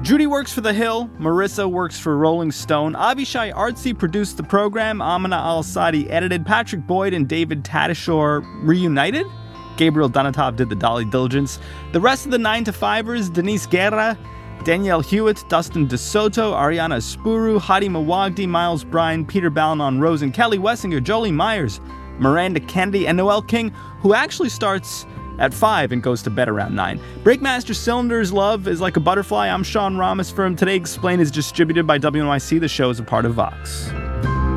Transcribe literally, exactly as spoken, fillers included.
Judy works for The Hill, Marissa works for Rolling Stone, Avishai Artsy produced the program, Amina Al-Sadi edited, Patrick Boyd and David Tadashore reunited, Gabriel Donatov did the Dolly Diligence. The rest of the nine to fivers, Denise Guerra, Danielle Hewitt, Dustin DeSoto, Ariana Spuru, Hadi Mawagdi, Miles Bryan, Peter Balanon, Rosen, Kelly Wessinger, Jolie Myers, Miranda Kennedy, and Noel King, who actually starts at five and goes to bed around nine. Breakmaster Cylinder's Love is Like a Butterfly. I'm Sean Ramos from Today Explained is distributed by W N Y C. The show is a part of Vox.